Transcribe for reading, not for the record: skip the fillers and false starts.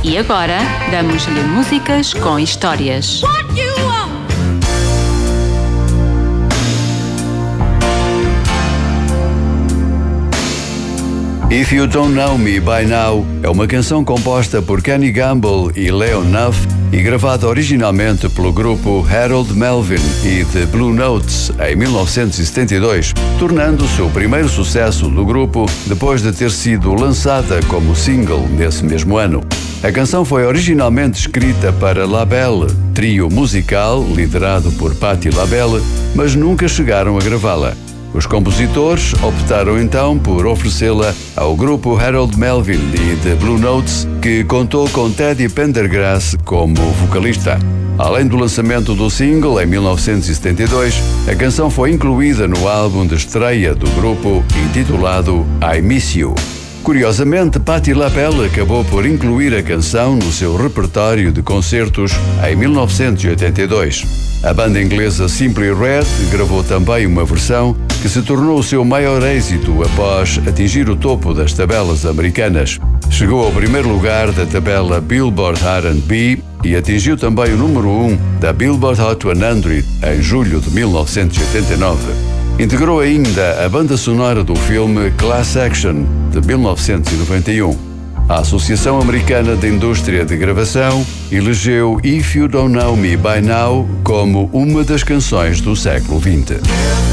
E agora, damos-lhe músicas com histórias. If You Don't Know Me By Now é uma canção composta por Kenny Gamble e Leon Nuff e gravada originalmente pelo grupo Harold Melvin e The Blue Notes em 1972, tornando-se o primeiro sucesso do grupo depois de ter sido lançada como single nesse mesmo ano. A canção foi originalmente escrita para LaBelle, trio musical liderado por Patti LaBelle, mas nunca chegaram a gravá-la. Os compositores optaram então por oferecê-la ao grupo Harold Melvin e The Blue Notes, que contou com Teddy Pendergrass como vocalista. Além do lançamento do single em 1972, a canção foi incluída no álbum de estreia do grupo, intitulado I Miss You. Curiosamente, Patti LaBelle acabou por incluir a canção no seu repertório de concertos em 1982. A banda inglesa Simply Red gravou também uma versão que se tornou o seu maior êxito após atingir o topo das tabelas americanas. Chegou ao primeiro lugar da tabela Billboard R&B e atingiu também o número 1 da Billboard Hot 100 em julho de 1989. Integrou ainda a banda sonora do filme Class Action, de 1991. A Associação Americana de Indústria de Gravação elegeu If You Don't Know Me By Now como uma das canções do século XX.